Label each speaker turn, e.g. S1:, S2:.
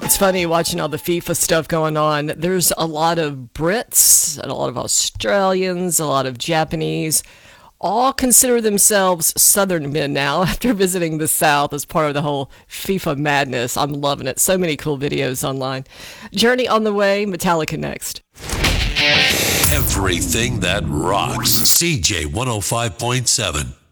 S1: It's funny watching all the FIFA stuff going on. There's a lot of Brits, and a lot of Australians, a lot of Japanese, all consider themselves Southern men now after visiting the South as part of the whole FIFA madness. I'm loving it. So many cool videos online. Journey on the way, Metallica next.
S2: Everything that rocks. CJ 105.7.